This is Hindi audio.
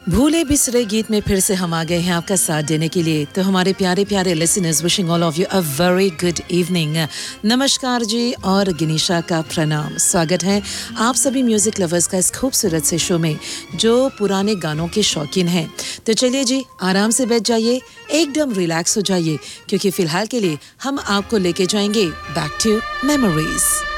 भूले बिसरे गीत में फिर से हम आ गए हैं आपका साथ देने के लिए। तो हमारे प्यारे प्यारे listeners, wishing all of you a very good evening. नमस्कार जी और गिनीशा का प्रणाम। स्वागत है आप सभी म्यूजिक लवर्स का इस खूबसूरत से शो में जो पुराने गानों के शौकीन हैं। तो चलिए जी, आराम से बैठ जाइए, एकदम रिलैक्स हो जाइए, क्योंकि फिलहाल के लिए हम आपको लेके जाएंगे बैक टू मेमोरीज।